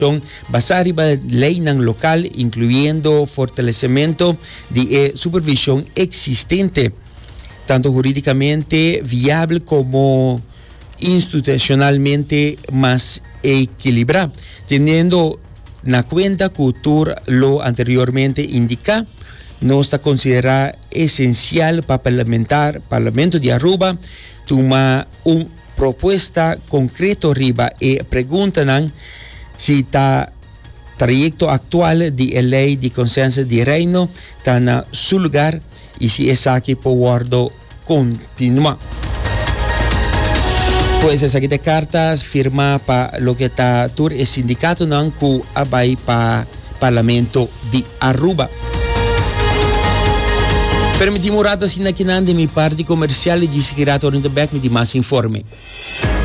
basada en la ley local, incluyendo fortalecimiento de supervisión existente, tanto jurídicamente viable como institucionalmente más equilibrada, teniendo en cuenta que lo anteriormente indica, no está considerada esencial para Parlamento de Aruba tomar una propuesta concreta arriba y preguntan si está trayecto actual de ley de conciencia de reino está en su lugar y si es aquí por continúa. Pues esa de cartas firma para lo que está tur el sindicato que abai para Parlamento de Aruba. Permitimos ratas sin aquí de mi parte comercial y seguirá tornando back de más informe.